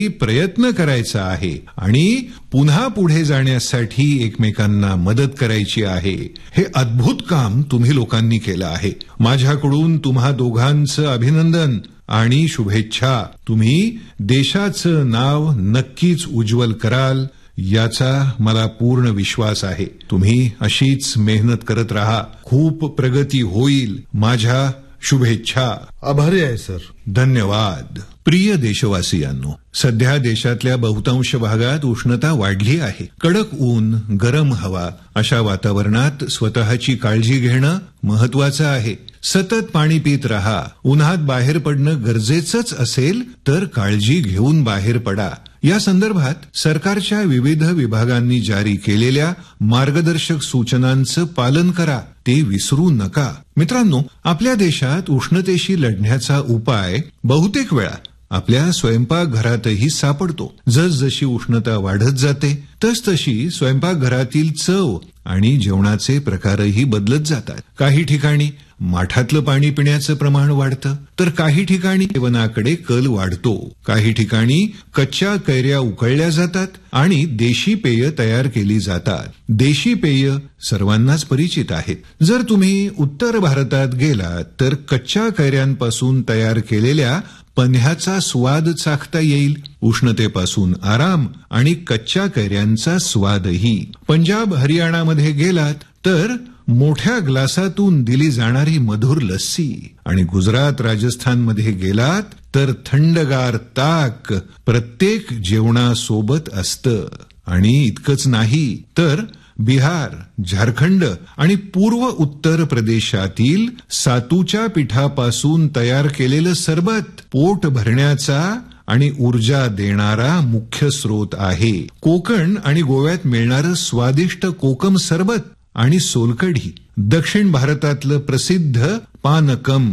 प्रयत्न करायचा आहे आणि पुन्हा पुढे जाण्यासाठी एकमेकांना मदत करायची आहे. हे अद्भुत काम तुम्ही लोकांनी केलं आहे. माझ्याकडून तुम्हा दोघांचं अभिनंदन आणि शुभेच्छा. तुम्ही देशाचं नाव नक्कीच उज्ज्वल कराल याचा मला पूर्ण विश्वास आहे. तुम्ही अशीच मेहनत करत राहा. खूप प्रगती होईल. माझ्या शुभेच्छा. आभारी आहे सर. धन्यवाद. प्रिय देशवासियांनो, सध्या देशातल्या बहुतांश भागात उष्णता वाढली आहे. कडक ऊन, गरम हवा अशा वातावरणात स्वतःची काळजी घेणं महत्वाचं आहे. सतत पाणी पित राहा. उन्हात बाहेर पडणं गरजेचंच असेल तर काळजी घेऊन बाहेर पडा. या संदर्भात सरकारच्या विविध विभागांनी जारी केलेल्या मार्गदर्शक सूचनांचं पालन करा. ते विसरू नका. मित्रांनो, आपल्या देशात उष्णतेशी लढण्याचा उपाय बहुतेक वेळा आपल्या स्वयंपाकघरातही सापडतो. जसजशी उष्णता वाढत जाते तसतशी स्वयंपाकघरातील चव आणि जेवणाचे प्रकारही बदलत जातात. काही ठिकाणी माठातलं पाणी पिण्याचं प्रमाण वाढतं, तर काही ठिकाणी जेवणाकडे कल वाढतो. काही ठिकाणी कच्च्या कैऱ्या उकळल्या जातात आणि देशी पेय तयार केली जातात. देशी पेय सर्वांनाच परिचित आहेत. जर तुम्ही उत्तर भारतात गेलात तर कच्च्या कैऱ्यांपासून तयार केलेल्या पन्ह्याचा स्वाद चाखता येईल. उष्णतेपासून आराम आणि कच्च्या कैऱ्यांचा स्वादही. पंजाब हरियाणामध्ये गेलात तर मोठ्या ग्लासातून दिली जाणारी मधुर लस्सी आणि गुजरात राजस्थानमध्ये गेलात तर थंडगार ताक प्रत्येक जेवणासोबत असतं. आणि इतकंच नाही तर बिहार, झारखंड आणि पूर्व उत्तर प्रदेशातील सातूच्या पिठापासून तयार केलेलं सरबत पोट भरण्याचा आणि ऊर्जा देणारा मुख्य स्रोत आहे. कोकण आणि गोव्यात मिळणारं स्वादिष्ट कोकम सरबत आणि सोलकढी, दक्षिण भारतातलं प्रसिद्ध पानकम,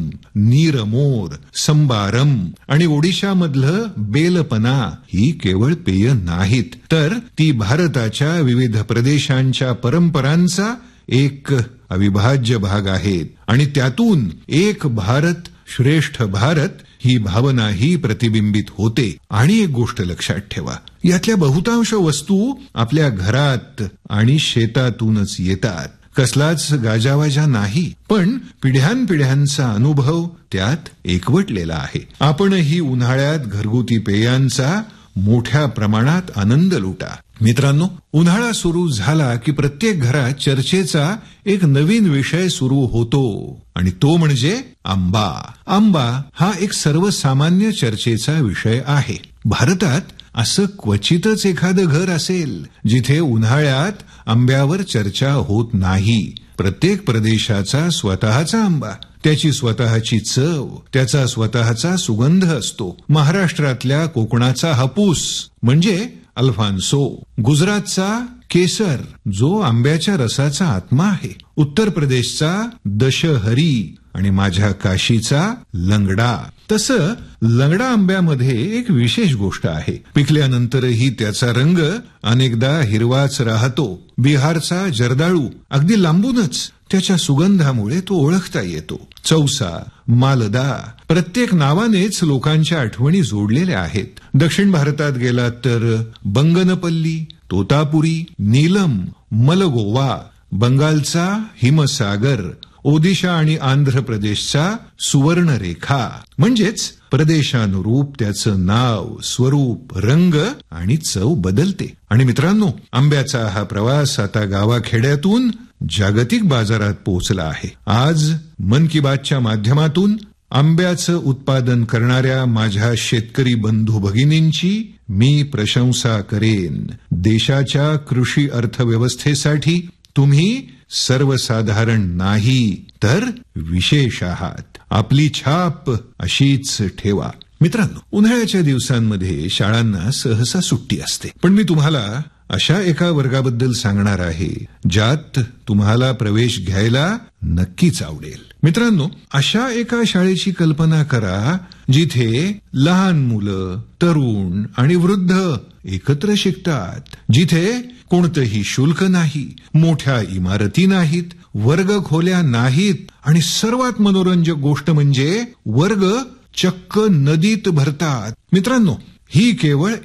नीरमोर, संबारम आणि ओडिशामधलं बेलपना ही केवळ पेय नाहीत, तर ती भारताच्या विविध प्रदेशांच्या परंपरांचा एक अविभाज्य भाग आहेत. आणि त्यातून एक भारत श्रेष्ठ भारत ही भावनाही प्रतिबिंबित होते. आणि एक गोष्ट लक्षात ठेवा, यातल्या बहुतांश वस्तू आपल्या घरात आणि शेतातूनच येतात. कसलाच गाजावाजा नाही, पण पिढ्यानपिढ्यांचा अनुभव त्यात एकवटलेला आहे. आपणही उन्हाळ्यात घरगुती पेयांचा मोठ्या प्रमाणात आनंद लुटा. मित्रांनो, उन्हाळा सुरू झाला की प्रत्येक घरात चर्चेचा एक नवीन विषय सुरू होतो आणि तो म्हणजे आंबा. आंबा हा एक सर्वसामान्य चर्चेचा विषय आहे. भारतात असं क्वचितच एखादं घर असेल जिथे उन्हाळ्यात आंब्यावर चर्चा होत नाही. प्रत्येक प्रदेशाचा स्वतःचा आंबा, त्याची स्वतःची चव, त्याचा स्वतःचा सुगंध असतो. महाराष्ट्रातल्या कोकणाचा हापूस म्हणजे अल्फान्सो, गुजरातचा केसर जो आंब्याच्या रसाचा आत्मा आहे, उत्तर प्रदेशचा दशहरी आणि माझ्या काशीचा लंगडा. तसं लंगडा आंब्यामध्ये एक विशेष गोष्ट आहे. पिकल्यानंतरही त्याचा रंग अनेकदा हिरवाच राहतो. बिहारचा जर्दाळू अगदी लांबूनच त्याच्या सुगंधामुळे तो ओळखता येतो. चौसा, मालदा प्रत्येक नावानेच लोकांच्या आठवणी जोडलेल्या आहेत. दक्षिण भारतात गेलात तर बंगनपल्ली, तोतापुरी, नीलम, मलगोवा, बंगालचा हिमसागर, ओदिशा आणि आंध्र प्रदेशचा सुवर्णरेखा. म्हणजेच प्रदेशानुरूप त्याचं नाव, स्वरूप, रंग आणि चव बदलते. आणि मित्रांनो, आंब्याचा हा प्रवास आता गावाखेड्यातून जागतिक बाजारात पोहोचला आहे. आज मन की बातच्या माध्यमातून आंब्याचं उत्पादन करणाऱ्या माझ्या शेतकरी बंधू भगिनींची मी प्रशंसा करेन. देशाच्या कृषी अर्थव्यवस्थेसाठी तुम्ही सर्वसाधारण नाही तर विशेष आहात. आपली छाप अशीच ठेवा. मित्रांनो, उन्हाळ्याच्या दिवसांमध्ये शाळांना सहसा सुट्टी असते, पण मी तुम्हाला अशा एका वर्गाबद्दल सांगणार आहे ज्यात तुम्हाला प्रवेश घ्यायला नक्कीच आवडेल. मित्रांनो, अशा एका शाळेची कल्पना करा जिथे लहान मुलं, तरुण आणि वृद्ध एकत्र शिकतात, जिथे कोणतंही शुल्क नाही, मोठ्या इमारती नाहीत, वर्ग खोल्या नाहीत आणि सर्वात मनोरंजक गोष्ट म्हणजे वर्ग चक्क नदीत भरतात. मित्रांनो, ही केवळ